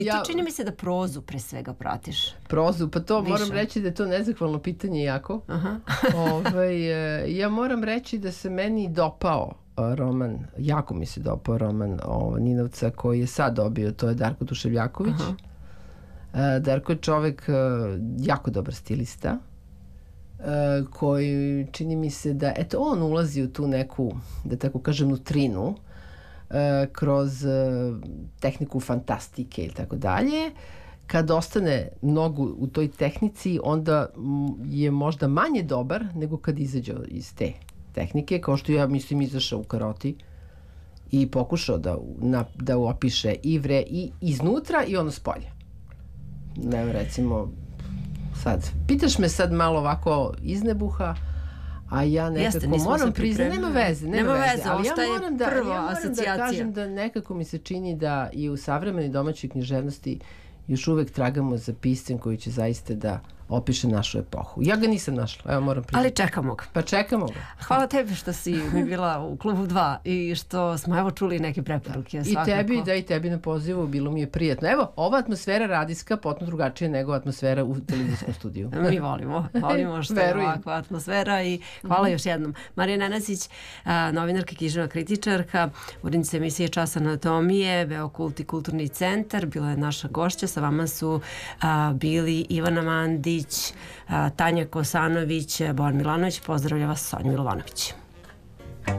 I to čini mi se da prozu pre svega pratiš. Prozu, pa to moram reći da je to nezahvalno pitanje jako. Ja moram reći da se meni dopao roman, jako mi se dopao roman Ninovca koji je sad dobio, to je Darko Duševljaković. Darko je čovek jako dobar stilista, koji čini mi se da, eto, on ulazi u tu neku, da tako kažem, nutrinu, kroz tehniku fantastike i tako dalje. Kad ostane mnogo u toj tehnici, onda je možda manje dobar nego kad izađe iz te tehnike, kao što ja mislim izašao u Karoti i pokušao da opiše i iznutra i ono spolje. Ne, recimo, sad, pitaš me sad malo ovako iz nebuha, a ja nekako moram priznati, nema veze, ali ja moram da kažem da nekako mi se čini da i u savremenoj domaćoj književnosti još uvek tragamo za piscem koji će zaista da opiše našu epohu. Ja ga nisam našla, evo moram priznati. Ali čekamo ga. Pa čekamo ga. Hvala tebi što si mi bila u Klubu 2 i što smo evo čuli neke preporuke. I tebi na pozivu, bilo mi je prijatno. Evo, ova atmosfera radijska potpuno drugačija nego atmosfera u televizijskom studiju. Mi volimo što je ovakva atmosfera i hvala još jednom. Marija Nenasić, novinarka, književna kritičarka, urednica emisije Čas anatomije, Beokult i kulturni centar, bila je naša gošća. Sa vama su bili Ivana Mandić, Tanja Kosanović, Bojan Milanović. Pozdravlja vas Sonja Milovanović.